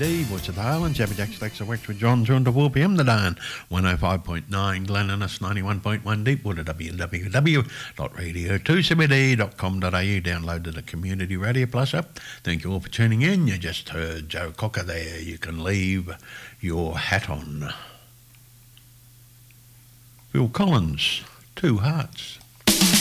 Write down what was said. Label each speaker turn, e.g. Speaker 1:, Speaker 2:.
Speaker 1: CBD, Voice of the Highlands, Jabby Jack Stacks of Wax with John, 2 to 4 p.m. the dawn, 105.9 Glenninnis, 91.1 Deepwater, www.radio2cbd.com.au, download to the Community Radio Plus app. Thank you all for tuning in. You just heard Joe Cocker there. You can leave your hat on. Phil Collins, Two Hearts.